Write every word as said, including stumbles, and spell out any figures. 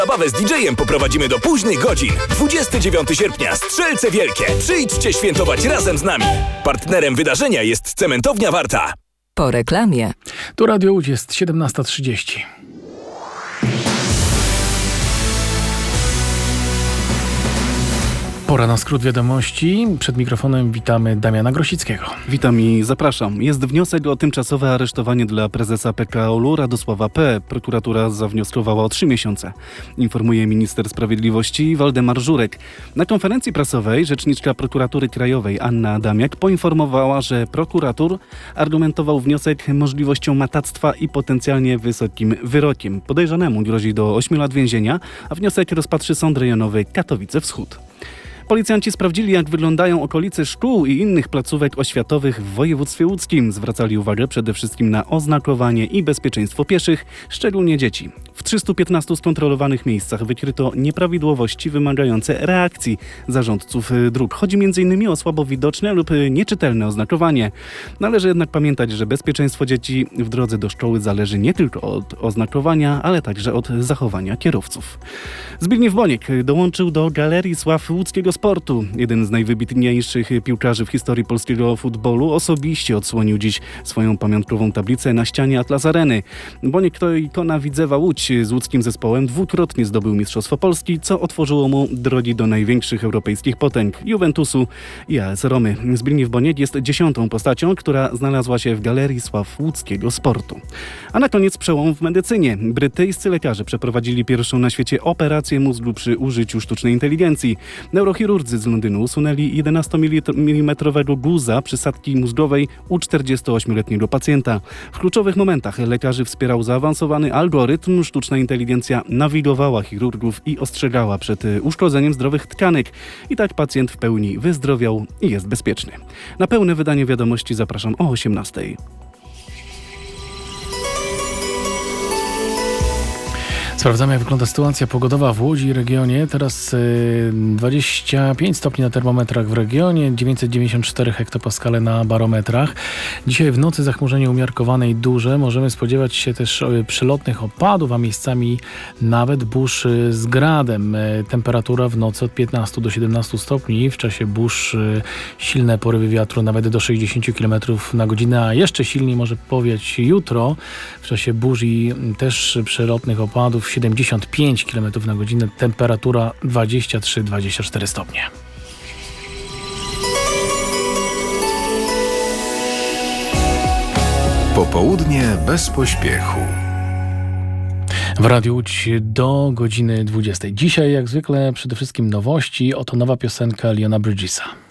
Zabawę z didżejem poprowadzimy do późnych godzin. dwudziestego dziewiątego sierpnia Strzelce Wielkie. Przyjdźcie świętować razem z nami. Partnerem wydarzenia jest Cementownia Warta. Po reklamie. Tu Radio Łódź, jest siedemnasta trzydzieści. Pora na skrót wiadomości. Przed mikrofonem witamy Damiana Grosickiego. Witam i zapraszam. Jest wniosek o tymczasowe aresztowanie dla prezesa P K O L u Radosława P. Prokuratura zawnioskowała o trzy miesiące. Informuje minister sprawiedliwości Waldemar Żurek. Na konferencji prasowej rzeczniczka prokuratury krajowej Anna Adamiak poinformowała, że prokurator argumentował wniosek możliwością matactwa i potencjalnie wysokim wyrokiem. Podejrzanemu grozi do ośmiu lat więzienia, a wniosek rozpatrzy Sąd Rejonowy Katowice Wschód. Policjanci sprawdzili, jak wyglądają okolice szkół i innych placówek oświatowych w województwie łódzkim. Zwracali uwagę przede wszystkim na oznakowanie i bezpieczeństwo pieszych, szczególnie dzieci. W trzystu piętnastu skontrolowanych miejscach wykryto nieprawidłowości wymagające reakcji zarządców dróg. Chodzi m.in. o słabo widoczne lub nieczytelne oznakowanie. Należy jednak pamiętać, że bezpieczeństwo dzieci w drodze do szkoły zależy nie tylko od oznakowania, ale także od zachowania kierowców. Zbigniew Boniek dołączył do Galerii Sław Łódzkiego Sportu. Jeden z najwybitniejszych piłkarzy w historii polskiego futbolu osobiście odsłonił dziś swoją pamiątkową tablicę na ścianie Atlas Areny. Boniek to ikona Widzewa Łódź. Z łódzkim zespołem dwukrotnie zdobył Mistrzostwo Polski, co otworzyło mu drogi do największych europejskich potęg Juventusu i A S Romy. Zbigniew Boniek jest dziesiątą postacią, która znalazła się w Galerii Sław Łódzkiego Sportu. A na koniec przełom w medycynie. Brytyjscy lekarze przeprowadzili pierwszą na świecie operację mózgu przy użyciu sztucznej inteligencji. Neurochirurdzy z Londynu usunęli jedenastomilimetrowego guza przysadki mózgowej u czterdziestoośmioletniego pacjenta. W kluczowych momentach lekarzy wspierał zaawansowany algorytm. Sztuczna inteligencja nawigowała chirurgów i ostrzegała przed uszkodzeniem zdrowych tkanek. I tak pacjent w pełni wyzdrowiał i jest bezpieczny. Na pełne wydanie wiadomości zapraszam o osiemnastej. Sprawdzamy, jak wygląda sytuacja pogodowa w Łodzi i regionie. Teraz y, dwadzieścia pięć stopni na termometrach w regionie, dziewięćset dziewięćdziesiąt cztery hektopaskale na barometrach. Dzisiaj w nocy zachmurzenie umiarkowane i duże. Możemy spodziewać się też y, przelotnych opadów, a miejscami nawet burz y, z gradem. Y, temperatura w nocy od piętnastu do siedemnastu stopni. W czasie burz y, silne porywy wiatru nawet do sześćdziesiąt kilometrów na godzinę, a jeszcze silniej może powiać jutro. W czasie burz i y, też przelotnych opadów siedemdziesiąt pięć kilometrów na godzinę, temperatura dwadzieścia trzy do dwudziestu czterech stopni. Popołudnie bez pośpiechu. W Radiu Łódź do godziny dwudziestej. Dzisiaj jak zwykle przede wszystkim nowości, oto nowa piosenka Leona Bridgesa.